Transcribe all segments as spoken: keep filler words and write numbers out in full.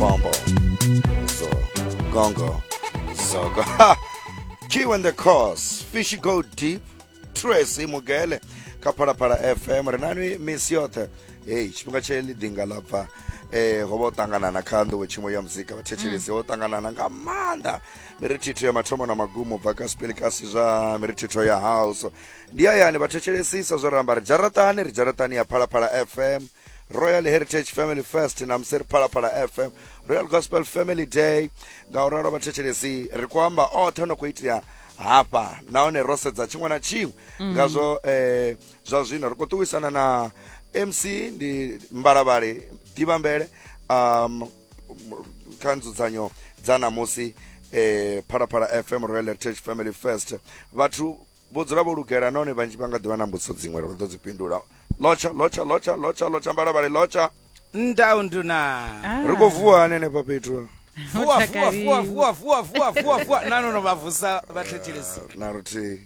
Bombo, so Gongo, so go. Ha! Q and the Cause, Fishy Go Deep, Tracy Mugele, Kapara para F M, Renani Missiota, eh, Chimacheli Dingalapa, eh, Hobotangana Nakando, which Moyam Zika, Techilis, Otangana Namanda, Meritito Matoma Magumo, Vacas Pelicasiza, Merititoya House, Diana, Batechilis, Zoramba, Jaratani, Jaratania Para para F M. Royal Heritage Family Fest in Amser Palapala F M, Royal Gospel Family Day, Gaurara Bachesi, Requamba, all turn of Quitia, Hapa, now in a Rosset Chimwana Chiu, Gazo, eh, Zazino, Kotuisana na M C, the Mbarabari, Tibambere, um, Kanzuzanyo, Zana Mosi, eh, Palapala F M, Royal Heritage Family Fest, Vatu, Bozrabo Lukera, non Evangelanga Duana Busozing, where those Pindura. Locha, locha, locha, locha, locha, barabara, locha. Down to na. Ruko vua nene papitwa. Vua, vua, vua, vua, vua, vua, vua, vua. Nano no bafusa batechilisi. Naruti.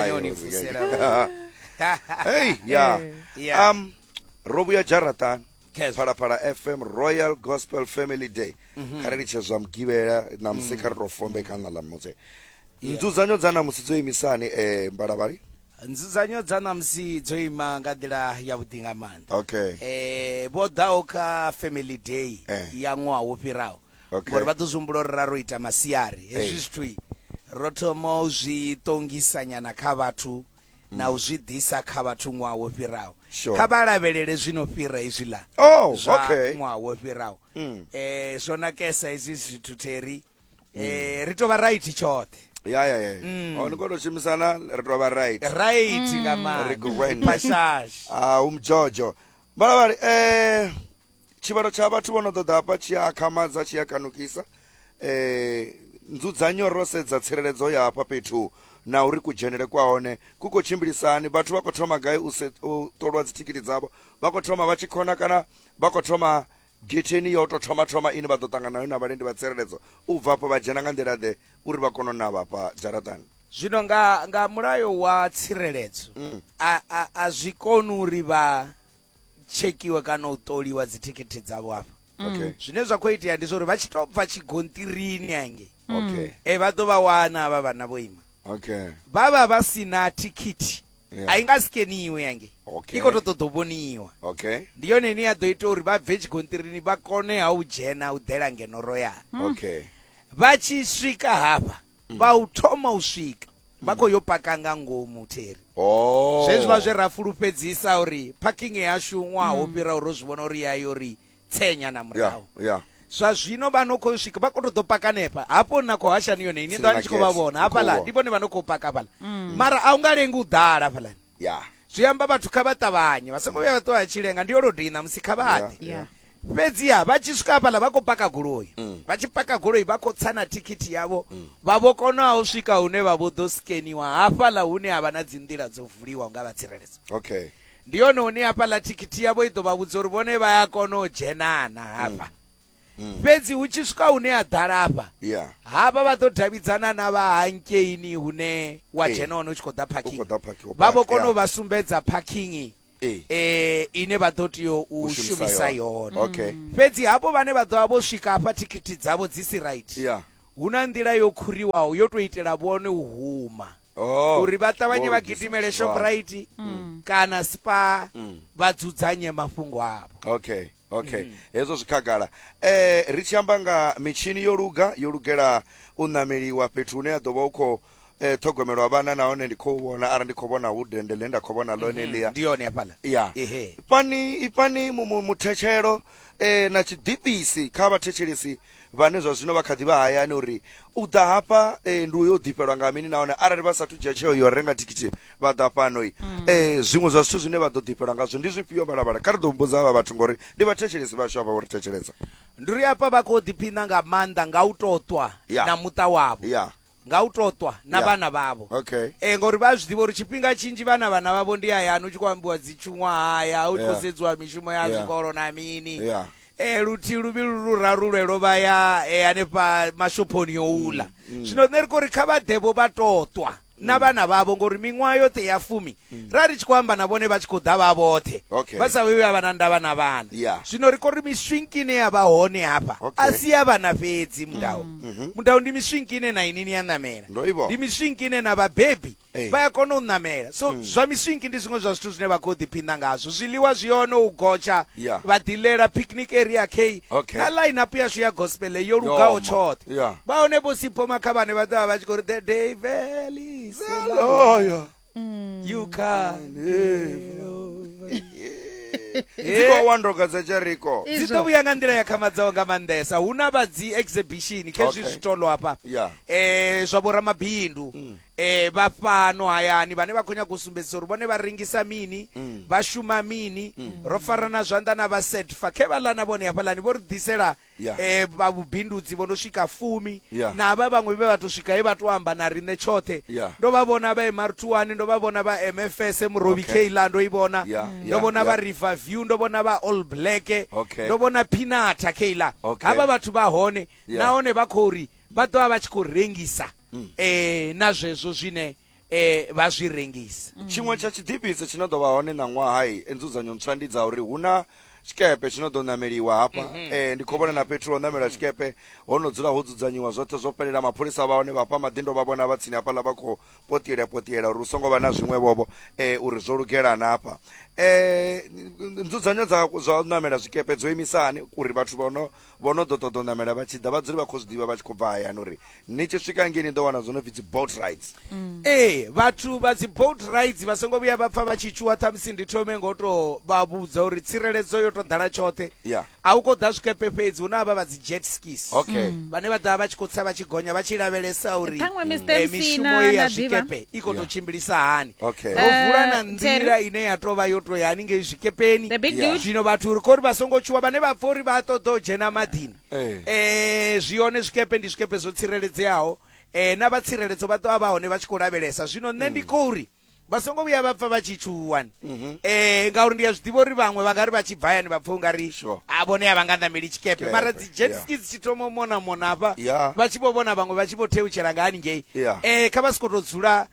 Hey, yeah. Yeah. Um, Robuya Jaratan. Para para F M Royal Gospel Family Day. Kararicha zamkibera na mseka rofombe kana la mose. Nzuzanyo zana musizo imisani eh barabari. Nzuzanyo zana msi zoima ngadira ya budingamanda. Okay. Eh bodaoka Family Day eh. ya ngwa wopirao. Okay. Ngori batuzumbulo raro ita masiari. Ezvistwi. Rotomo uzvitongisanya na kavatu na uzvidhisa kavatu ngwa wopirao. Sure. Kabalavelele zvinopira izvila. Oh, okay. Ngwa wopirao. Mm. Eh zona kesa izvi tuteri. Eh ritova right chote. Yeah, yeah, yeah. Mm. Oh, nikodo chimisana ritoba right. Right, mm. Kama. Passash. Ah, umjojo. Barabari, eh, chibaro chaba tubono dodapa chia kamaza chia kanukisa. Eh, nzudzanyo rose za tsireredzo ya apa petu na uri kujenere kwaone kuko chimbilisani batu vakotoma gai use utolwa dzitikiti dzavo vakotoma vachikona kana vakotoma geteni yoto toma toma ini vadotangana na varendi vatsereredzo ubvapo vajena nga ndira de uri vakono nava pa Jaratani. Zvino nga nga mulayo wa tsireredzo mm. a a azvikoni uri va chekiwa kana utoliwa dzitikiti dzavo apa. Okay. Zvine zvakoitia ndizvo uri vachitobva chigontirini yange. Okay. Eh vatova wana ava vana voima. Okay. Vava vasina tikiti. Yeah. Aingasikeniwe yange. Okay. Iko totoboniwa. Okay. Ndiyo neni yadoita uri vabve chigontirini vakone haujena udhera ngeno royal. Okay. Vachisvika hapa vautoma usvika vakoyopakanga ngomuteri. Oh. Zvezva zverafurupedzisa uri parking yashumwa hopira urozvibona uri yayo ri tsenya namurao. Yeah, yeah. Zvazvino vanokosvika vakotodopaka nepa hapo nakohasha niyo neni ndo ndichikuvavona apa la ndipo nevanokopaka pala mara aungalengi udhara pala. Yeah. Zviyamba vatu kavatavanye vasangovya vatova vachilenga ndiyo rodhina musikavati. Yeah. Pedziya vachisvika pala vakopaka goloi mm. vachipaka goloi vakotsana tikiti yavo mm. vavokonawo svika une vavodoskeniwa hapala une havana dzindira dzovhuliwa unga vatsireredza. Okay. Ndiyo noni hapala tikiti yavo idovavudza uri vone vayakonojenana hapa mm. Mm. Pedzi uchisvika une adhara apa. Yeah. Hapa vatodhavidzana navahankeini hune wajena une uchikoda parking. Vavokono vasumbedza parking eh. Eh, ine vatotiyo ushumisa yona. Okay. Pedzi hapo vane vadova vosvika apa tikiti dzavo dzisi right. Yeah. Huna ndira yokuriwawo yotoitira vone uhuma. Oh. Uri vatavanye vagidimele Shoprite mm. kana Spa mm. vadzudzanye mafungo avo. Okay. Okay. Mm. Ezo zvikagara. Eh richamba nga michini yoruga yorugera unameliwa petune adova uko eh togomerwa vana naone ndikubona ara ndikubona udendele ndakubona lonelia. Ndiyo ne pala. Yeah. Ehe. Pani ipani mu mutechero eh na chidipisi kava techerisi vane zvazvino vakadhiva haya nori uda hapa eh nduyo dhiperwa ngamini naone ara rivasatu jecho yorenga tikiti vada panoi mm. eh zvimwe zvazvito zvine vadodhiperwa ngazvo ndizvipiwa barabara kari domboza ava vatu ngori ndivatechelesi vashava uri techereza nduri apa vakodhipina ngamanda ngautotwa yeah. na muta wavo. Yeah. Ngautotwa na yeah. vana vavo. Okay. Eh ngori vazvidivo uri chipinga chinji vana vana vavo ndi aya anochikwambiwa dzichumwa haya utosedzwa yeah. mishumo ya zvikoro na mini. Yeah. Eh ruti rubi rurarulelo vaya eh ane pa mashoponi youla. Zvino mm. mm. neriko rikava devo vatotwa. na vana vavo ngori miṅwaha yoṱhe ya fumi ra ri tshi khou amba na vhone vha tshi khou ḓa vha vhoṱhe Okay. vha sa vhuyi vha vha na ndavha na vhana Yeah. zwino ri khou ri miswinki ine ya vha hone hafha Okay. a si ya vhana fhedzi mudau mudau ndi miswinki ine na ini ni ya ṋamela Ndo i vhona. ndi miswinki ine na vhabebi Eh. vha ya kona u ṋamela so zwa miswinki ndi zwiṅwe zwa zwithu zwine vha khou ḓiphina ngazwo zwiḽiwa zwi hone u gotsha Yeah. vha ḓilela picnic area k Okay. na line up yashu ya gospel yo lugaho Yoma. tshoṱhe Yeah. vha hone vho sipho makhavhane vha ḓovha vha tshi khou ri the day valley is Oh, yeah. you can Dziko wandoka dza Jericho. dzi ḓo vhuya nga nḓila ya khamadzaho nga maanḓesa hu na vha dzi exhibition khezwi Okay. zwitolo hafha Yeah. eh zwa vhoramabindu eh vha fhano hayani vhane vha khou nyaga u sumbedzisa uri vhone vha rengisa mini vha shuma mini ro farana zwanḓa na vha setfa khe vha ḽa na vhone hafhaḽani vho ri ḓisela Yeah. eh vha vhubindudzi vho no swika fumi Yeah. na vha vhaṅwe vhe vha to swika he vha to amba na riṋe tshoṱhe Yeah. ndo vha vhona vha M R two ndo vha vhona vha M F S murobi Okay. Kayla ndo i vhona Yeah, ndo yeah, vhona yeah. vha River View ndo vhona vha All Black Okay. ndo vhona Pinata Kayla Okay. havha vhathu vha hone Yeah. nahone vha khou ri vha ḓovha vha tshi khou rengisa eh na zwezwo zwine eh vha zwi rengisa Tshiṅwe tsha tshiḓipisi tshino ḓo vha hone na ṅwaha i nzudzanyo ntswa ndi dza uri hu na tshikepe tshino ḓo ṋameliwa hafha eh ndi khou vhona na fhethu ho ṋamela tshikepe ho no dzula ho dzudzanyiwa zwoṱhe zwo fhelela mapholisa vha hone vha fha maḓindo vha vhona vha tsini hafhaḽa vha khou potiela potiela uri hu songo vha na zwiṅwe vhovho eh uri zwo lugela na hafha eh nzudzanyo dza zwa u ṋamela zwikepe dzo imisani uri vhathu vhono vhono ḓo ṱoḓa u ṋamela vha tshi ḓa vha dzule vha khou zwi ḓivha vha tshi khou bva hayani uri ni tshi swika ngei ni ḓo wana zwo no pfi dzi boat rides. eh vhathu vha dzi boat rides vha songo vhuya vha pfa vha tshi tshuwa ṱhamusi ndi thome ngo to vha vhudza uri tsireledzo yo to ḓala tshoṱhe Yeah. a u khou ḓa zwikepe fhedzi hu na vha vha dzi jet skis Okay. vhane vha ḓa vha tshi khou tsa vha tshi gonya vha tshi lavhelesa uri Ṱhaṅwe eh, Mister mishumo Msina i ya na Diva. zwikepe i khou to Yeah. tshimbilisa hani Okay. ro vula na Eh, nḓila ine ya to vha yo to ya haningei zwikepeni The big Yeah. dude. zwino vhathu ri khou ri vha songo tshuwa vhane vha pfa uri vha ṱoḓa u dzhena maḓini Eh. eh zwi hone zwikepe ndi zwikepe zwo tsireledzeaho eh na vha tsireledzo vha ḓovha vha hone vha tshi khou lavhelesa zwino nṋe ndi khou ri vha songo vhuya vha pfa vha tshi tshuwani eh ngauri ndi ya zwiḓivha uri vhaṅwe vha nga ri vha tshi bva hayani vha pfa u nga ri Sure. a vhone a vha nga ṋameli tshikepe Kepe, mara dzi jet yeah. skis tshi thoma u mona mona hafha Yeah. vha tshi vho vhona vhaṅwe vha tshi vho theutshela nga haningei Yeah. eh kha vha si khou tou dzula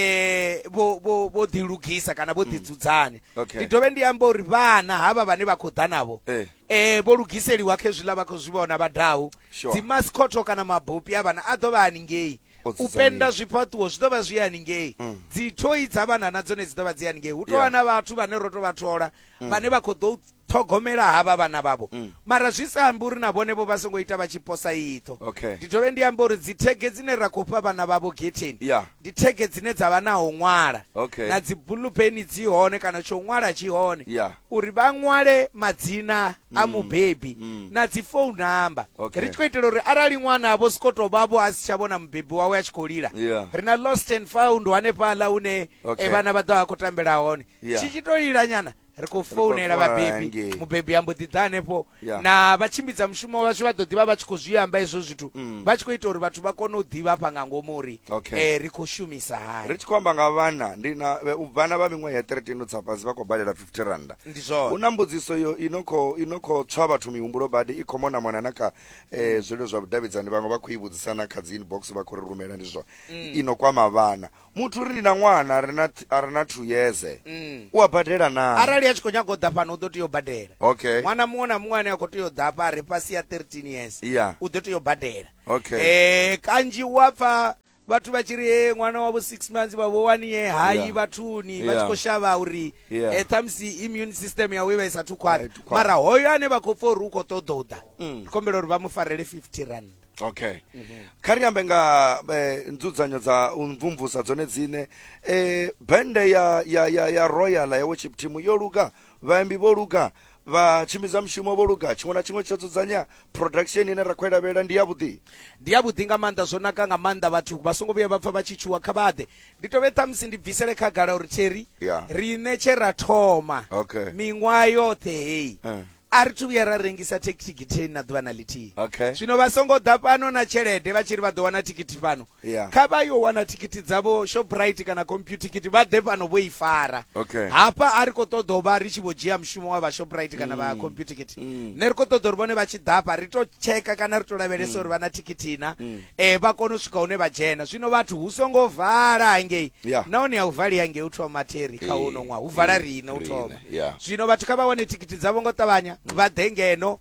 eh vho vho vho ḓilugisa kana vho ḓidzudzanya Okay. ndi dovhe ndi amba uri vhana havha vhane vha khou ḓa navho Eh. eh vho lugiseliwa khezwiḽa vha khou zwi vhona vhadau Sure. dzi mascoto kana mabopi a vhana a ḓo vha haningei O u dzudzanyiwa. penda zwifhaṱuwo zwi ḓo vha zwi haningei dzi thoi dza vhana na dzone dzi ḓo vha dzi haningei hu tou vha Yeah. na vhathu vhane ro tou vha thola vhane vha khou ḓo ṱhogomela havha vhana vhavho mara zwi sa ambi uri na vhone vho vha songo ita vha tshi posa iṱo Okay. ndi dovhe ndi amba uri dzi thege dzine ra khou fha vhana vhavho getheni Yeah. ndi thege dzine dza vha naho ṅwala Okay. na dzi bulupeni dzi hone kana tsho ṅwala tshi hone Yeah. uri vha ṅwale madzina a mubebi na dzi phone number Okay. ri tshi khou itela uri arali ṅwana avho sikoto vhavho a si tsha vhona mubebi wawe a tshi khou lila Yeah. ri na lost and found hanefhaḽa une Okay. e vhana vha ḓo vha khou tambela hone Yeah. tshi tshi to lila nyana ri khou founela founela vhabebi hangei. mubebi ambo ḓi ḓa hanefho Yeah. na vhatshimbidza mushumo vhashu vha ḓo ḓivha vha tshi khou zwi amba hezwo zwithu vha tshi khou ita uri vhathu vha kone u ḓivha hafha nga ngomu uri Okay. eh ri khou shumisa hani ri tshi khou amba nga vhana ndi na vhana vha miṅwaha ya thirteen u tsa fhasi vha khou badela fifty randa ndi hu zwone na mbudziso yo ino khou ino khou tswa vhathu mihumbulo badi i khou mona mona na kha eh zwilo zwa vhudavhidzani vhaṅwe vha khou i vhudzisana kha dzi inbox vha khou ri rumela ndi zwa ino kwama vhana muthu ri na ṅwana a re na a re na two years u a badela na arali a tshi khou nyaga u ḓa fhano u ḓo tea u badela Okay. ṅwana muṅwe na muṅwe ane a khou tea u ḓa hafha a re fhasi ya thirteen years Yeah. u ḓo tea u badela Okay. eh kanzhi wa pfa vhathu vha tshi ri eh, ṅwana wavho six months vhavho one year hayi Yeah. vhathuni vha tshi Yeah. khou shavha uri Yeah. eh, ṱhamusi immune system yawe i vha i sathu khwaṱha Ai, thu khwaṱha. mara hoyo ane vha khou pfa uri u khou ṱoḓa u ḓa ri kombela uri vha mu farele fifty rand Okay. Kha ri ambe nga eh, nzudzanyo dza u mvumvusa dzone dzine eh bende ya ya ya ya Royal ya worship team yo luga vhaimbi vho luga vha tshimbidza mushumo vho luga tshiṅwe na tshiṅwe tsho dzudzanya production ine ra khou lavhelela ndi yavhuḓi ndi yavhuḓi nga maanḓa zwo naka nga maanḓa vhathu vha songo vhuya vha pfa vha tshi tshuwa kha vhaḓe ndi tovhe ṱhamusi ndi bvisele khagala uri tsheri Yeah. riṋe tshe ra thoma Okay. miṅwaha yoṱhe heyi Eh. ari tuya ra rengisa tikiti na ḓuvha na ḽithihi Okay. zwino vha songo ḓa pano na tshelede vha tshiri vha ḓo wana tikiti pano Yeah. kha vha yo wana tikiti dzavho Shoprite kana computer tikiti vha ḓe pano vho i fara Okay. hapa ari kho ṱoḓa u vha ri tshi vho dzhia mushumo wa vha Shoprite kana vha computer tikiti ne ri kho ṱoḓa uri vhone vha tshi ḓa ri to cheka kana ri to lavhelesa uri vha na tikiti na eh vha kone u swika hune vha dzhena zwino vhathu hu songo vala ngei Yeah. nahone a u vali ngei u thoma materi kha uno ṅwaha u vala rine u thoma Yeah. zwino vhathu kha vha wane tikiti dzavho ngo ṱavhanya vha ḓe ngeno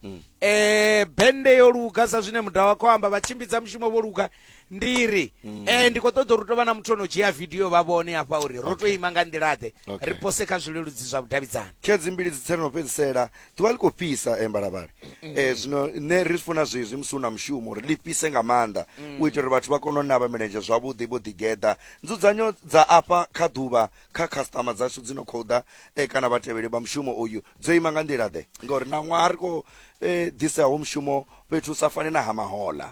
eh bende yo luga sa zwine mudava wa khou amba vha tshimbidza mushumo vho luga ndiri eh ndi khou ṱoḓa uri tovha na muthu ono dzhia video vha vhone hafha uri ro to ima nga nḓilaḓe Okay. ri pose kha zwileludzi zwa vhudavhidzani khedzi mbili dzi tsini no fhedzisela ḓuvha ḽi khou fhisa embalabala eh zwino nṋe ri funa zwezwi musi una mushumo uri ḽi fhise nga maanḓa u itela uri vhathu vha kone u navha milenzhe zwavhuḓi vho ḓigeḓa nzudzanyo dza afha kha ḓuvha kha customer dzashu dzi no khou ḓa eh kana vhatevheli vha mushumo uyu dzo ima nga nḓilaḓe ngauri na ṅwaha ri khou eh ḓisaho mushumo fhethu u sa fani na ha mahola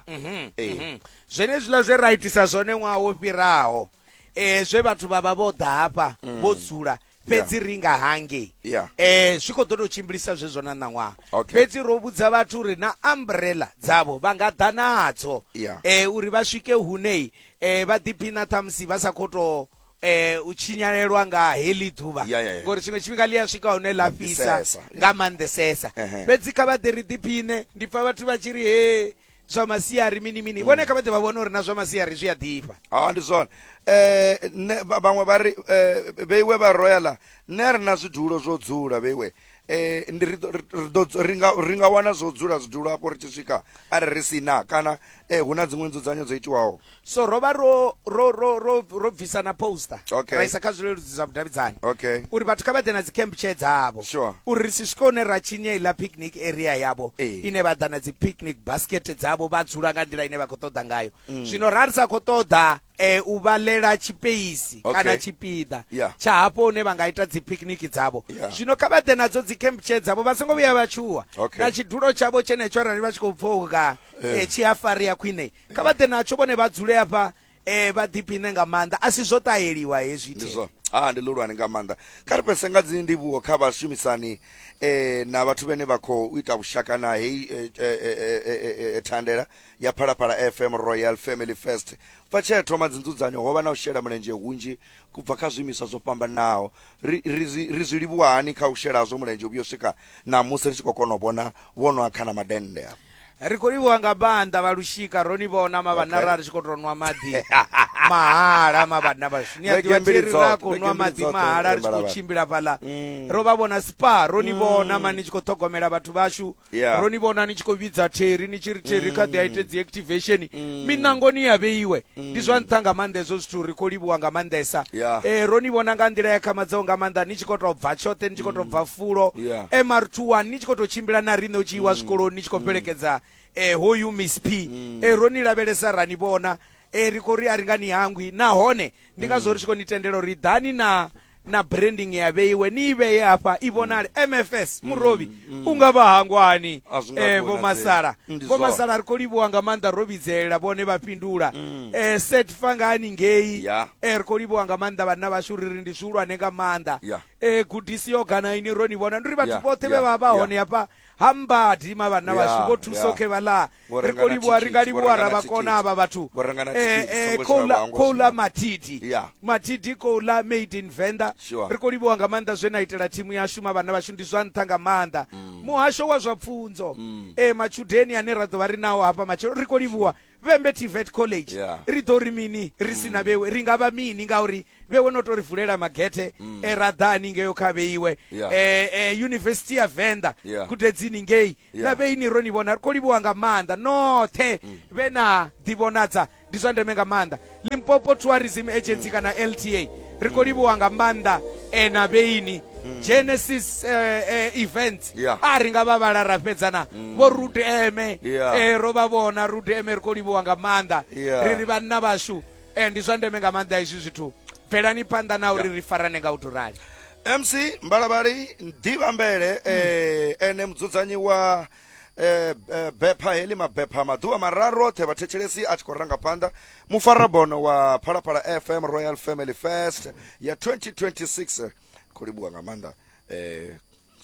eh zwenezwiḽa zwe ra itisa zwone ṅwaha wo fhiraho eh zwe vhathu vha vha vho ḓa hafha vho dzula fhedzi ri nga hangei Yeah. eh zwi khou ḓo tou tshimbilisa zwezwo na ṋaṅwaha Okay. fhedzi ro vhudza vhathu uri na umbrella dzavho vha nga ḓa nadzo Yeah. eh uri vha swike hune eh vha ḓiphina ṱhamusi vha sa khou tou eh u tshinyalelwa nga heḽi ḓuvha Yeah, yeah, yeah. ngori tshiṅwe tshifhinga ḽi a swika hune ḽa fhisa Fhisesa. nga maanḓesesa Ehe. fhedzi kha vha ḓe ri ḓiphine ndi pfa vhathu vha tshi ri he zwa masiari mini mini vhone kha vha ḓe vha vhone uri na zwa masiari zwi a ḓifha ah ndi zwone eh ne ba- vhaṅwe vha ri eh vheiwe vha royal nne ri na zwidulo zwo dzula vheiwe eh ndi ri ḓo- ri ḓo- ri nga ri nga wana zwo dzula zwidulo hapo ri tshi swika arali ri si na kana eh hu na dziṅwe nzudzanyo dzo itiwaho so ro vha ro ro ro ro ro bvisa na poster Okay. ra isa kha zwileludzi zwa vhudavhidzani okay uri vhathu kha vha ḓe na dzi camp chair dzavho Sure. uri ri si swike hune ra tshinya iḽa picnic area yavho Eh. ine vha ḓa na dzi picnic basket dzavho vha dzula nga nḓila ine vha khou ṱoḓa ngayo zwino ra ri sa khou ṱoḓa eh u vhalela tshipeisi Okay. kana tshipiḓa Yeah. tsha hafho hune vha nga ita dzi picnic dzavho Yeah. zwino kha vha ḓe nadzo dzi camp chair dzavho vha songo vhuya vha tshuwa Okay. na tshidulo tshavho tshenetsho arali vha tshi khou pfuka eh tshiafari ya khwine kha vha ḓe natsho vhone vha dzule hafha eh vha ḓiphine nga maanḓa a si zwo ṱaheliwa hezwi ndi the zwone ah ndi lulwane nga maanḓa kha ri pese nga dzi ndivhuwo kha vhashumisani eh na vhathu vhane vha khou ita vhushaka na hei eh, eh, eh, eh, eh, thandela ya phalaphala F M Royal Family Fest pfa tshe thoma dzinzudzanyo ho vha na u shela mulenzhe hunzhi kubva kha zwiimiswa zwo fhambanaho ri ri zwi- ri zwi livhuwa hani kha u shela zwo mulenzhe vhuyo swika na musi ri tshi khou kona u vhona vhono akhana madende afho ri khou livhuwa nga maanḓa vha lushika ro ni vhona mavhana Okay. ra ri tshi khou tou nwa maḓi mahala mavhana vashu ni a Vhege ḓivha mbili thiri dzoṱhe, ra khou vhege nwa mbili maḓi dzoṱhe, mahala ri tshi khou Mbalabala. tshimbila fhaḽa ro vha vhona spa ro ni vhona ma ni tshi khou ṱhogomela vhathu vashu Yeah. ro ni vhona ni tshi khou vhidza theri ni tshi ri theri kha ḓi a ite dzi activation minango ni ya vheiwe ndi zwa nṱha nga maanḓa hezwo zwithu ri khou livhuwa nga maanḓesa Yeah. eh ro ni vhona nga nḓila ya khamadzaho nga maanḓa ni tshi khou tou bva tshoṱhe ni tshi khou tou bva fulo Yeah. M R two one ni tshi khou tou tshimbila na riṋe u tshi iwa zwikoloni ni tshi khou fhelekedza eh hoyu Miss P eh ro ni lavhelesa ra ni vhona eh ri khou ri a ri nga ni hangwi nahone ndi ngazwo ri tshi khou ni tendela uri ḓani na na branding ya vheiwe ni i vheye hafha i vhonale M F S murovi u nga vha hangwani A zwi nga eh konadzei. vho masala Ndi vho zwone. masala ri khou livhuwa nga maanḓa ro vhidzelela vhone vha fhindula eh set fangani ngei Yeah. eh ri khou livhuwa nga maanḓa vhana vhashu ri ri ndi zwihulwane nga maanḓa Yeah. eh gudisi yo gana ini ro ni vhona ndi ri vhathu Yeah, vhoṱhe vhe yeah, vha vha yeah. hone hafha hambadi mavhana Yeah, vhashu vho thuso yeah. khe vhala Vho ri renga khou na livhuwa ri nga thikhithi, vho livhuwa renga ra na vha kona thikhithi. avha vhathu Vho renga na eh thikhithi, eh songo koula tshila vhango koula zwino. matiti Yeah. matiti koula made in Venda Sure. ri khou livhuwa nga maanḓa zwe na itela thimu yashu mavhana vhashu ndi zwa nṱha nga maanḓa muhasho wa zwa pfunzo eh machudeni ane ra ḓo vha ri nawo hafha matshelo ri khou livhuwa vhembe Tvet College Yeah. ri ḓo ri mini ri sina vhewe ri nga vha mini ngauri vhewe no tou ri vulela magete eh radhani ngeyo kha vheiwe Yeah. eh eh University ya Venda Yeah. kutedzini ngei Yeah. na vheini ro ni vhona ri khou livhuwa nga maanḓa noṱhe vhe na ḓivhonadza ndi zwa ndeme nga maanḓa Limpopo Tourism Agency kana L T A ri khou livhuwa nga maanḓa eh na vheini Genesis eh, eh, events Yeah. a ri nga vha vhala ra fhedzana vho root eme Yeah. eh ro vha vhona root eme ri khou livhuwa nga maanḓa Yeah. ri ri vhanna vhashu eh ndi zwa ndeme nga maanḓa hezwi zwithu bvelani phanḓa na uri ri farane nga u tou rali M C Mbalabali Ndiva Mbele eh ene mudzudzanyi wa eh eh, bepha heli mabepha maḓuvha mararu oṱhe vhathetshelesi a tshi khou ranga phanḓa mufarabono wa phalaphala F M Royal Family Fest ya twenty twenty-six khou livhuwa nga maanḓa eh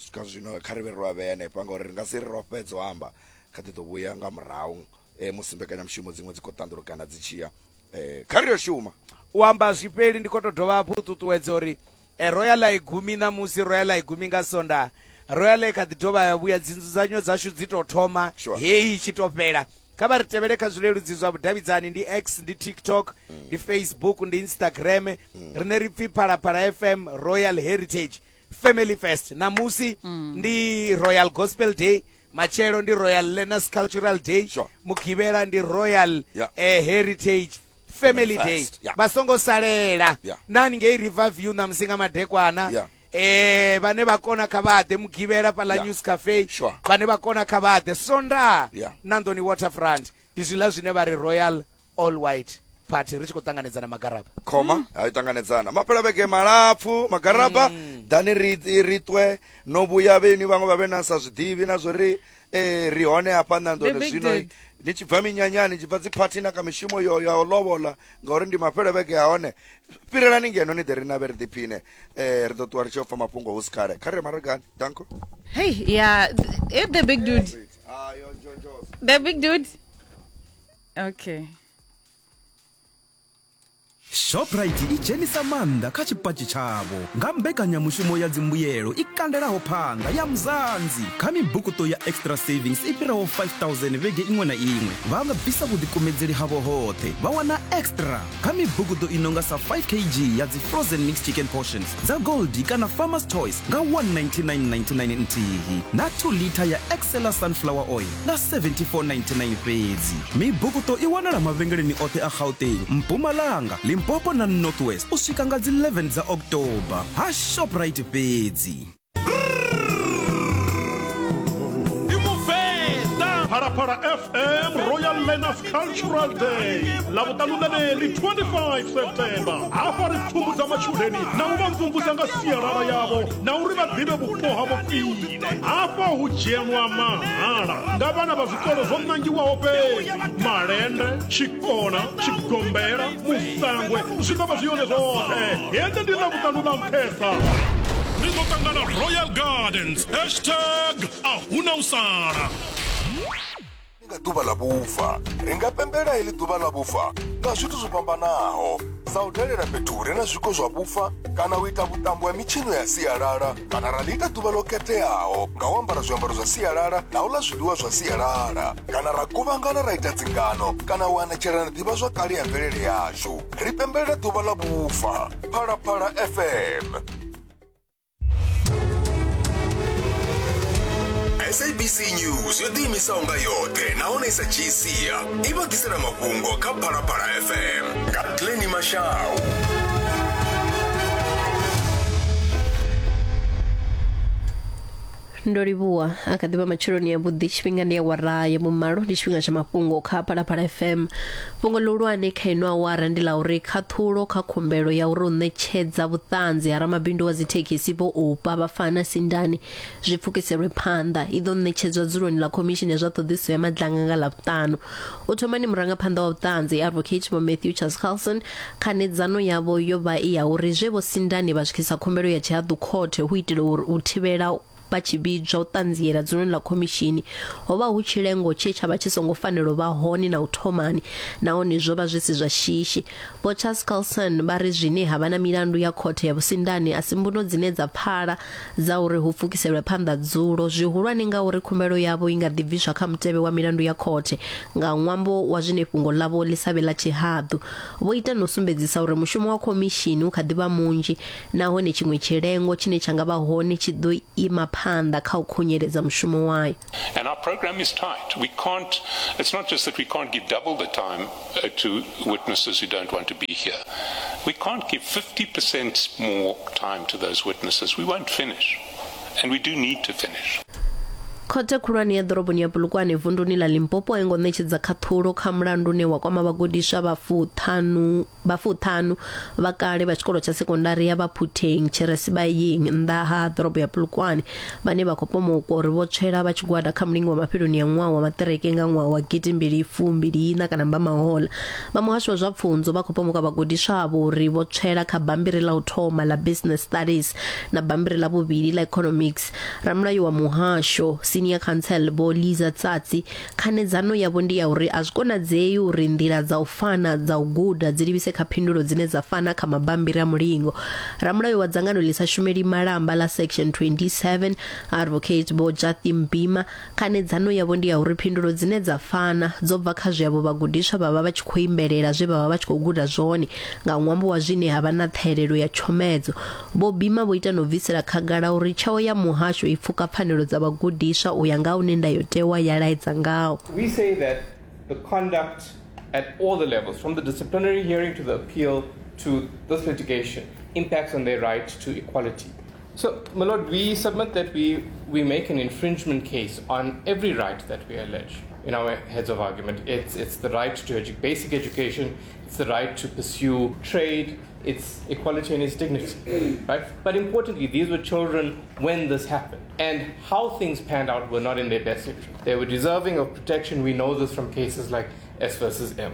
swika zwino kha ri vhe ro vhe henefha ngauri ri nga si ri ro fhedza u amba kha ḓi ḓo vhuya nga murahu um musi mbekanyamushumo dziṅwe dzi khou ṱandulukana dzi tshiya um kha ri yo shuma u amba zwifheli ndi khou to dovha hafhu u ṱuṱuwedza uri e royal a i gumi ṋamusi royal a i gumi nga sonda royal i kha ḓi dovha ya vhuya dzinzudzanyo dzashu dzi to thoma heyi i tshi to fhela kha vha ri tevhele kha zwileludzi zwa vhudavhidzani ndi x ndi tiktok ndi facebook ndi instagram rine ri pfi phalaphala f m royal heritage family fest namusi ndi royal gospel day matshelo ndi royal learners cultural day mugivhela ndi royal eh, heritage family day vha songo salela nani ngei river view namusi nga madekwana eh vane vha kona kha vha ḓe mugivhela fhaḽa news cafe vane vha kona kha vha ḓe sonda nandoni waterfront ndi zwiḽa zwine vha ri royal all white party ri tshi khou ṱanganedzana magaraba khoma a i ṱanganedzana maphela vhege malapfu magaraba dani ri ri ṱwe no vhuya vheni vhaṅwe vha vhe na sa zwiḓivhi na zwo ri eh ri hone hafha nandoni zwino ni tshi bva minyanyani tshi bva dzi party na kha mishumo yo ya u lobola ngauri ndi maphela vhege a hone fhirelani ngeno ni ḓe ri na vhe ri ḓiphine eh ri ḓo ṱuwa ri tshi ofha mafhungo hu si khale kha ri maragani danko hey yeah th- the big dude ah yo Jojo the big dude okay Shoprite i dzhenisa maanḓa kha tshipatshi tshavho nga mbekanyamushumo ya dzimbuyelo i kandelaho phanḓa ya Mzansi kha mibukuto ya extra savings i fhiraho five thousand vhege iṅwe na iṅwe vha nga bvisa vhuḓikumedzeli havho hoṱhe vha wana extra kha mibukuto i nonga sa five kilograms ya dzi frozen mixed chicken portions dza Goldie kana Farmer's Choice nga one ninety-nine ninety-nine nthihi na two liter ya Excella sunflower oil nga seventy-four ninety-nine fhedzi mibukuto i wanala mavhengeleni oṱhe a Gauteng Mpumalanga Limpopo na Northwest u swika nga dzi eleven dza October ha Shoprite fhedzi Phalaphala F M Royal Learners Cultural Day lavutanu twenty-five September hafha ri pfhumbudza machudeni na u vha mvumvusa nga sialala yavo na uri vha ḓivhe vhupo havho khwine hafha hu dzhenwa mahala nga vhana vha zwikolo zwo ṋangiwaho fhedzi Malende Tshikona Tshigombela Musangwe zwi ḓo vha zwi yone zwoṱhe hende ndi lavutanu ḽa nṱhesa ri ḓo ṱangana Royal Gardens hashtag ahuna u sala nga ḓuvha ḽa vhufa ri nga pembela iḽi ḓuvha ḽa vhufa nga zwithu zwo fhambanaho sa u dalela fhethu hu re na zwiko zwa vhufa kana u ita vhuṱambo ya mitshino ya sialala kana ra ḽi ita ḓuvha ḽo khetheaho nga u ambara zwiambaro zwa sialala na u ḽa zwiḽiwa zwa sialala kana ra kuvhangana ra ita dzingano kana u anetshelana ḓivha zwa kale ya mvelele yashu ri pembelela ḓuvha ḽa vhufa Phalaphala F M S A B C News yo ḓiimisaho nga yoṱhe nahone i sa dzhii sia i vha ḓisela mafhungo kha Phalaphala F M nga Glenny Mashau. ndo livhuwa a kha ḓivha matshiloni yavhuḓi tshifhinga ndi awara ya vhumalo ndi tshifhinga tsha mafhungo kha Phalaphala F M fhungo ḽihulwane kha ino awara ndi ḽa uri khaṱhulo kha khumbelo ya uri u ṋetshedza vhuṱanzi ha ramabindu wa dzithekhisi vho upa vhafana Sindani zwi pfukiselwe phanḓa i ḓo ṋetshedzwa dzuloni ḽa khomishini ya zwa ṱhoḓisiso ya madlanga nga ḽavhuṱanu u thomani murangaphanḓa wa vhuṱanzi advocate Vho Matthew Charles Carlson khanedzano yavho yo vha i ya uri zwe vho Sindani vha swikisa khumbelo ya tshihaḓu khothe hu itela uri u thivhela vha tshi vhidzwa u ṱanziela dzuloni ḽa khomishini ho vha hu tshilengo tshe tsha vha tshi songo fanela u vha hone na u thomani nahone zwo vha zwi si zwa shishi Vho Charles Carlson vha ri zwine ha vha na milandu ya khothe ya vhusindani a si mbuno dzine dza phala dza uri hu pfukiselwe phanḓa dzulo zwihulwane nga uri khumbelo yavho i nga ḓi bviswa kha mutevhe wa milandu ya khothe nga ṅwambo wa zwine fhungo ḽavho ḽi sa vhe ḽa tshihaḓu vho ita na u sumbedzisa uri mushumo wa khomishini u kha ḓi vha munzhi nahone tshiṅwe tshilengo tshine tsha nga vha hone tshi ḓo ima phanḓa kha u khunyeledza mushumo wayo. And our program is tight. We can't, it's not just that we can't give double the time uh, to witnesses who don't want to be here. We can't give fifty percent more time to those witnesses. We won't finish. And we do need to finish. khothe khulwane ya ḓoroboni ya Polokwane vunduni ḽa Limpopo a ngo ṋetshedza khaṱhulo kha mulandu une wa kwama vhagudiswa vha fuṱhanu vha fuṱhanu vha kale vha tshikolo tsha sekondari ya Baputeng Cheresibayeng nnḓa ha ḓorobo ya Polokwane vhane vha khou pomoka uri vho tswela vha tshigwada kha mulingo wa mafheloni ya ṅwaha wa maṱireke nga ṅwaha wa gidimbili fumbiliiṋa kana mbamahoḽa vha muhasho wa zwa pfunzo vha khou pomoka vhagudiswa avho uri vho tswela kha bambiri ḽa u thoma ḽa business studies na bambiri ḽa vhuvhili ḽa economics. Ramulayo wa muhasho Senior Counsel Bo Liza Tsatsi khanedzano yavho ndi ya uri a zwi konadzei uri nḓila dza u fana dza u guda dzi livhise kha phindulo dzine dza fana kha mabambiri a mulingo. Ramulayo wa dzangano ḽi sa shumeli malamba ḽa section twenty-seven Advocate Bo Jathi Mbima khanedzano yavho ndi ya uri phindulo dzine dza fana dzo bva kha zwavho vhagudiswa vhavha vha tshi khou imbelela zwe vhavha vha tshi khou guda zwone nga ṅwambo wa zwine havha na ṱhahelelo ya tshomedzo. Bo Bima vho ita no bvisela khagala uri tshao ya muhasho i pfuka pfanelo dza vhagudiswa u ya nga hune ndayotewa ya laedza ngaho. We say that the conduct at all the levels, from the disciplinary hearing to the appeal to this litigation, impacts on their right to equality. So, my lord, we submit that we, we make an infringement case on every right that we allege in our heads of argument. It's, it's the right to edu- basic education, it's the right to pursue trade, it's equality and its dignity, right? But importantly, these were children when this happened, and how things panned out were not in their best interest. They were deserving of protection. We know this from cases like S versus M.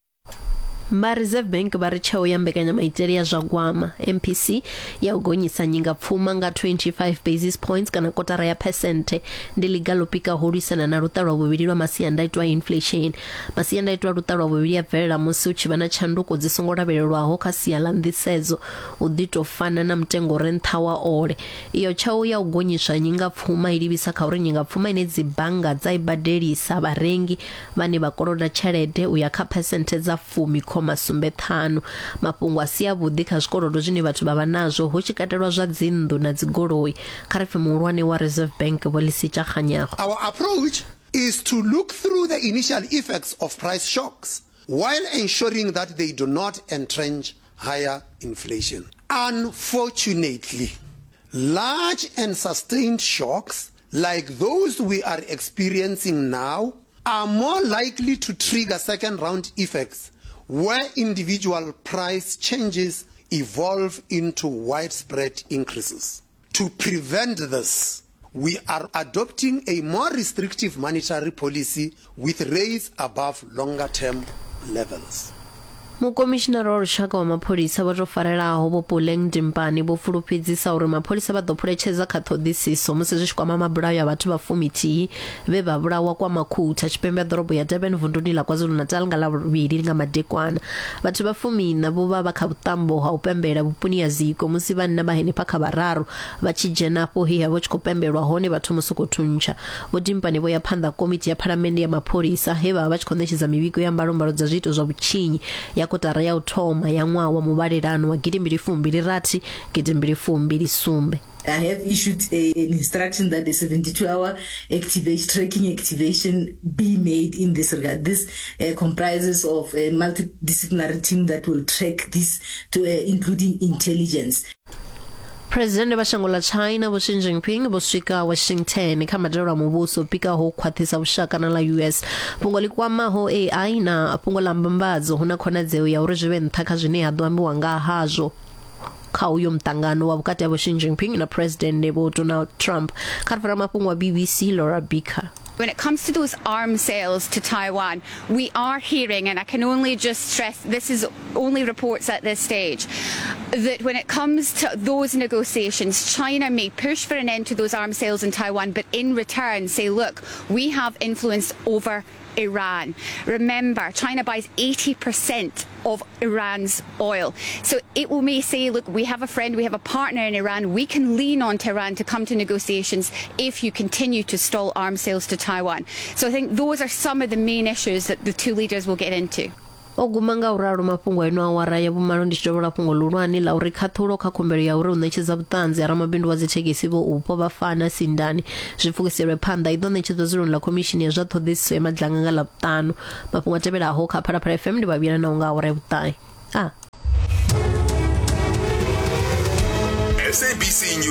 Ma Reserve Bank va ri tsheo ya mbekanyamaitele ya zwa gwama M P C ya u gonyisa nyinga pfuma nga twenty-five basis points kana kotara ya percent ndi liga lopika holisana na luṱa lwa vhuvhili lwa masiandaitwa a inflation. Masiandaitwa a luṱa lwa vhuvhili ya bvelela musi u tshi vha na tshanduko dzi songo lavhelelwaho kha sia ḽa nḓisedzo u ḓi tou fana na mutengo re nṱha wa ole. Iyo tsheo ya u gonyiswa nyinga pfuma i livhisa kha uri nyinga pfuma ine dzi bannga dza i badelisa vharengi vhane vha koloda tshelede u ya kha percent dza fumi khoma sumbe ṱhanu. Mafhungo a si avhuḓi kha zwikolodo zwine vhathu vha vha nazwo hu tshi katelwa zwa dzinnḓu na dzigoloi. Kha ri pfhi muhulwane wa Reserve Bank Vho Lisitsha Kganyago. Our approach is to look through the initial effects of price shocks while ensuring that they do not entrench higher inflation. Unfortunately, large and sustained shocks like those we are experiencing now are more likely to trigger second round effects where individual price changes evolve into widespread increases. To prevent this, we are adopting a more restrictive monetary policy with rates above longer-term levels. Mukomishinara wa lushaka wa mapholisa vha tou farelaho vho Puleng Dimpane vho fulufhedzisa uri mapholisa vha ḓo phuletshedza kha ṱhoḓisiso musi zwi tshi kwama mabulayo a vhathu vha fuminthihi vhe vha vhulawa kwa Makhutha tshipembe ya ḓorobo ya Durban vunduni ḽa KwaZulu-Natal nga ḽavhuvhili nga madekwana. Vhathu vha fumina vho vha vha kha vhuṱambo ha u pembela vhuponi ya Ziko musi vhanna vha henefha kha vhararu vha tshi dzhena afho he havho tshi khou pembelwa hone vhathu musi khou thuntsha. Vho Dimpane vho ya phanḓa komiti ya phalamennde ya mapholisa he vha vha tshi khou ṋetshedza mivhigo ya mbalombalo dza zwiito zwa vhutshinyi ya kotara ya u thoma ya ṅwaha wa muvhalelano wa gidimbili fumbili rathi gidimbili fumbili sumbe. I have issued a, an instruction that the seventy-two hour activation, tracking activation be made in this regard. This uh, comprises of a multidisciplinary team that will track this, to, uh, including intelligence. President wa shango la China Vho Xi Jinping vho swika Washington kha madalo a muvhuso pikaho khwaṱhisa vhushaka na la U S. Fhungo ḽi kwamaho A I na fhungo ḽa mbambadzo hu na khonadzeo ya uri zwi vhe nṱha kha zwine ha ḓo ambiwa nga hazwo kha uyo mutangano wa vhukati ha Vho Xi Jinping na President Vho Donald Trump. Kha ri fara mafhungo wa B B C Laura Beaker. When it comes to those arms sales to Taiwan, we are hearing, and I can only just stress this is only reports at this stage, that when it comes to those negotiations, China may push for an end to those arms sales in Taiwan, but in return say, look, we have influence over Iran. Remember, China buys eighty percent of Iran's oil. So it will may say, look, we have a friend, we have a partner in Iran, we can lean on to Iran to come to negotiations if you continue to stall arms sales to Taiwan. So I think those are some of the main issues that the two leaders will get into. Ogumanga uraro mafhungo eno awara ya vhumalo ndi tshidovhola fhungo ḽulwane ḽa uri khaṱhulo kha khumbelo ya uri u ṋetshedza vhuṱanzi ha ramabindu wa dzithekhisi vho upo vha fana sindani zwi pfukiselwe phanḓa i ḓo ṋetshedzwa dzuloni ḽa khomishini ya zwa ṱhoḓisiso ya madlanga nga ḽavhuṱanu. Mafhungo a tevhelaho kha Phalaphala F M ndi vhavhilanaho nga awara ya vhuṱahe. Ah. S A B C News